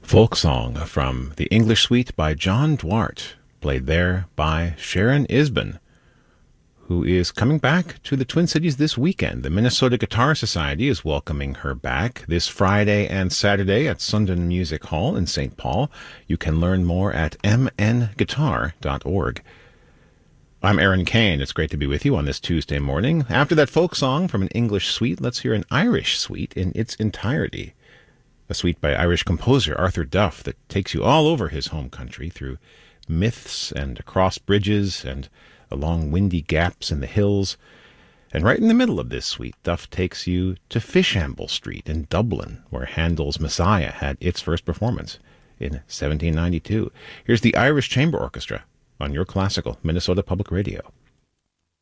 Folk song from The English Suite by John Duarte, played there by Sharon Isbin, who is coming back to the Twin Cities this weekend. The Minnesota Guitar Society is welcoming her back this Friday and Saturday at Sundon Music Hall in St. Paul. You can learn more at mnguitar.org. I'm Aaron Kane. It's great to be with you on this Tuesday morning. After that folk song from an English suite, let's hear an Irish suite in its entirety. A suite by Irish composer Arthur Duff that takes you all over his home country through myths and across bridges and along windy gaps in the hills. And right in the middle of this suite, Duff takes you to Fishamble Street in Dublin, where Handel's Messiah had its first performance in 1792. Here's the Irish Chamber Orchestra on your classical Minnesota Public Radio.